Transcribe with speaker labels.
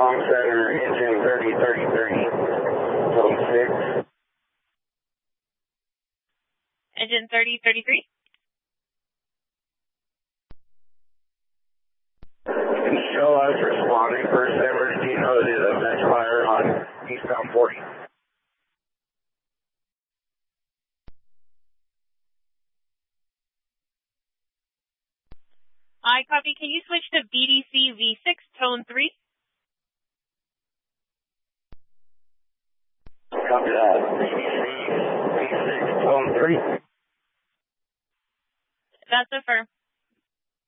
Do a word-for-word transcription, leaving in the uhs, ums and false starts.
Speaker 1: Long Center, engine thirty thirty thirty, code six.
Speaker 2: Engine thirty thirty-three.
Speaker 1: Show us responding first emergency noted of match fire on eastbound forty.
Speaker 2: I copy. Can you switch to B D C V six, tone three?
Speaker 1: Copy that. B D C V six, tone three.
Speaker 2: That's affirmed.